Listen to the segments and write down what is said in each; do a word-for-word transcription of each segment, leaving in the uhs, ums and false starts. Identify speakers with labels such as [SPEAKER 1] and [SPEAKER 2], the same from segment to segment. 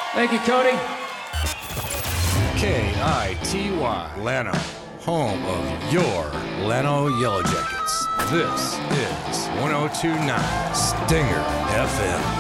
[SPEAKER 1] Thank you, Cody.
[SPEAKER 2] K I T Y, Llano, home of your Llano Yellow Jackets. This is one oh two point nine Stinger F M.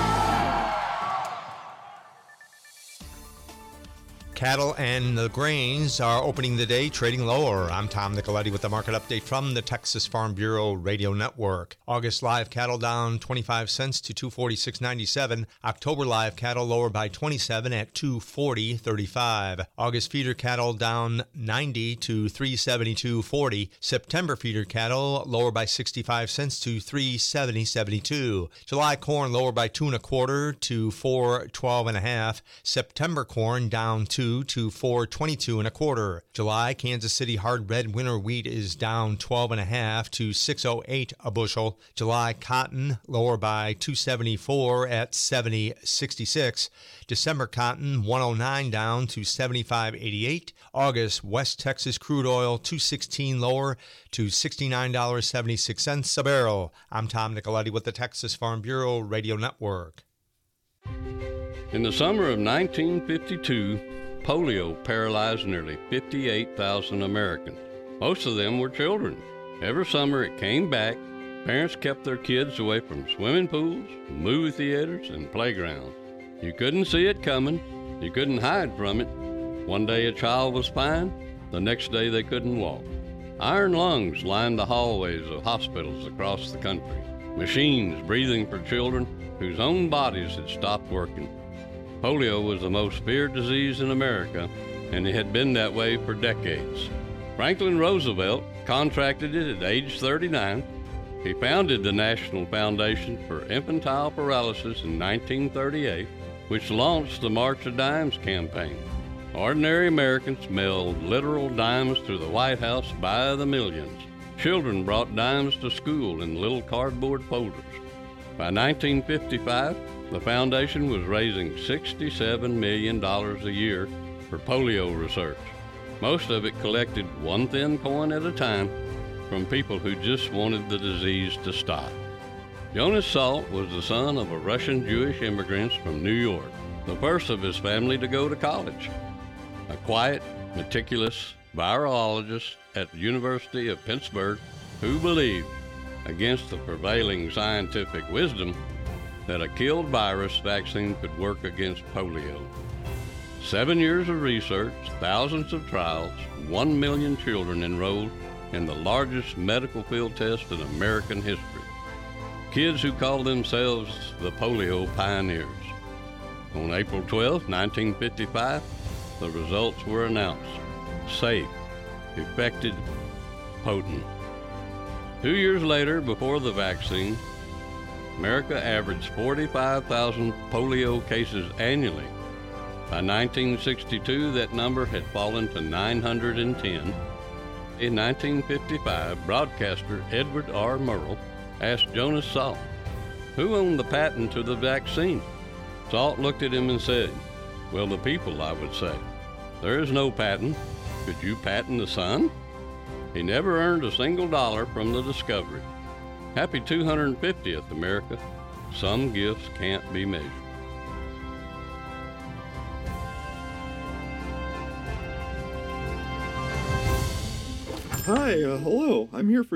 [SPEAKER 3] Cattle and the grains are opening the day trading lower. I'm Tom Nicoletti with the market update from the Texas Farm Bureau Radio Network. August live cattle down twenty-five cents to two forty-six ninety-seven. October live cattle lower by twenty-seven at two forty thirty-five. August feeder cattle down ninety to three seventy-two forty. September feeder cattle lower by sixty-five cents to three seventy seventy-two. July corn lower by two and a quarter to four twelve and a half. September corn down two to four twenty-two and a quarter. July Kansas City hard red winter wheat is down twelve and a half to six oh eight a bushel. July cotton lower by two seventy-four at seventy sixty-six. December cotton one oh nine down to seventy-five eighty-eight. August West Texas crude oil two sixteen lower to sixty-nine seventy-six a barrel. I'm Tom Nicoletti with the Texas Farm Bureau Radio Network.
[SPEAKER 4] In the summer of nineteen fifty-two, polio paralyzed nearly fifty-eight thousand Americans. Most of them were children. Every summer it came back. Parents kept their kids away from swimming pools, movie theaters, and playgrounds. You couldn't see it coming. You couldn't hide from it. One day a child was fine. The next day they couldn't walk. Iron lungs lined the hallways of hospitals across the country. Machines breathing for children whose own bodies had stopped working. Polio was the most feared disease in America, and it had been that way for decades. Franklin Roosevelt contracted it at age thirty-nine. He founded the National Foundation for Infantile Paralysis in nineteen thirty-eight, which launched the March of Dimes campaign. Ordinary Americans mailed literal dimes to the White House by the millions. Children brought dimes to school in little cardboard folders. By nineteen fifty-five, the foundation was raising sixty-seven million dollars a year for polio research. Most of it collected one thin coin at a time from people who just wanted the disease to stop. Jonas Salk was the son of a Russian Jewish immigrant from New York, the first of his family to go to college. A quiet, meticulous virologist at the University of Pittsburgh who believed, against the prevailing scientific wisdom, that a killed virus vaccine could work against polio. Seven years of research, thousands of trials, one million children enrolled in the largest medical field test in American history. Kids who called themselves the polio pioneers. On April twelfth, nineteen fifty-five, the results were announced. Safe, effective, potent. Two years later, before the vaccine, America averaged forty-five thousand polio cases annually. By nineteen sixty-two, that number had fallen to nine hundred ten. In nineteen fifty-five, broadcaster Edward R. Murrow asked Jonas Salk, who owned the patent to the vaccine? Salk looked at him and said, well, the people, I would say. There is no patent. Could you patent the sun? He never earned a single dollar from the discovery. Happy two hundred fiftieth, America. Some gifts can't be measured.
[SPEAKER 5] Hi, uh, hello. I'm here for